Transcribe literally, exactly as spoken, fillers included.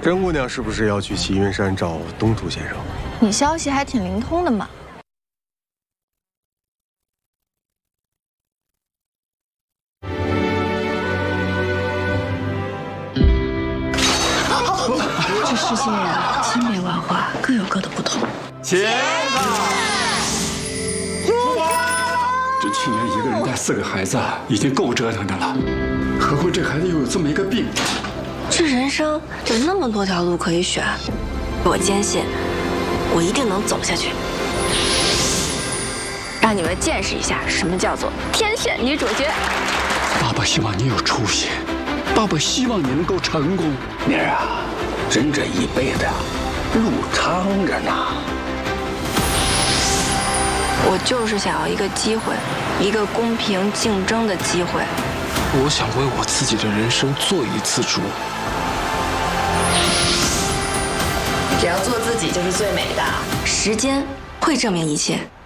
甄姑娘是不是要去齐云山找东土先生？ 你消息还挺灵通的嘛。 这世间人千变万化，各有各的不同。 茄子，这去年一个人带四个孩子已经够折腾的了，何况这孩子又有这么一个病。 这人生有那么多条路可以选，我坚信，我一定能走下去。让你们见识一下什么叫做天选女主角。 爸爸希望你有出息，爸爸希望你能够成功。 妮儿啊，人这一辈子路长着呢。 我就是想要一个机会，一个公平竞争的机会。 我想为我自己的人生做一次主。 只要做自己就是最美的，时间会证明一切。